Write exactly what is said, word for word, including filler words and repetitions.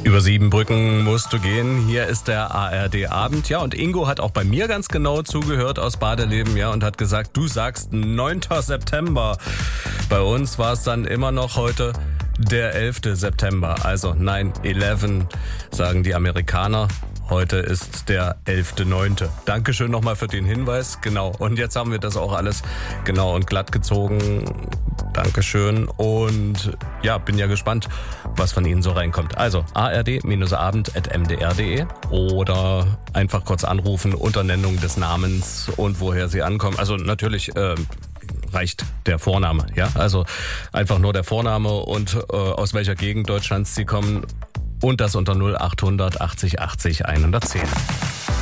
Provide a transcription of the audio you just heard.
Über sieben Brücken musst du gehen. Hier ist der A R D-Abend. Ja, und Ingo hat auch bei mir ganz genau zugehört aus Badeleben, ja, und hat gesagt, du sagst neunter September. Bei uns war es dann immer noch heute der elfter September. Also neun elf sagen die Amerikaner. Heute ist der elfter neunte Dankeschön nochmal für den Hinweis. Genau. Und jetzt haben wir das auch alles genau und glatt gezogen. Dankeschön. Und ja, bin ja gespannt, was von Ihnen so reinkommt. Also a r d abend at m d r punkt d e oder einfach kurz anrufen unter Nennung des Namens und woher Sie ankommen. Also natürlich äh, reicht der Vorname. Ja, also einfach nur der Vorname und äh, aus welcher Gegend Deutschlands Sie kommen. Und das unter null acht hundert achtzig achtzig hundertzehn.